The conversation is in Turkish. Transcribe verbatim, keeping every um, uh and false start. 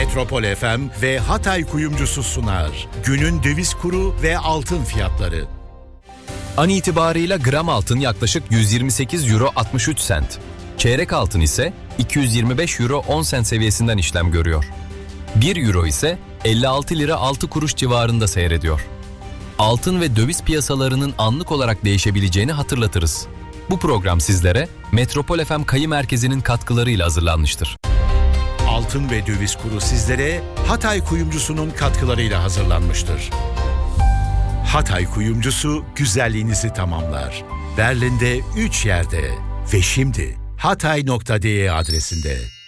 Metropol F M ve Hatay Kuyumcusu sunar. Günün döviz kuru ve altın fiyatları. An itibarıyla gram altın yaklaşık yüz yirmi sekiz euro altmış üç sent. Çeyrek altın ise iki yüz yirmi beş euro on sent seviyesinden işlem görüyor. bir euro ise elli altı lira altı kuruş civarında seyrediyor. Altın ve döviz piyasalarının anlık olarak değişebileceğini hatırlatırız. Bu program sizlere Metropol F M Kayı Merkezi'nin katkılarıyla hazırlanmıştır. Altın ve döviz kuru sizlere Hatay Kuyumcusu'nun katkılarıyla hazırlanmıştır. Hatay Kuyumcusu güzelliğinizi tamamlar. Berlin'de üç yerde ve şimdi hatay nokta de adresinde.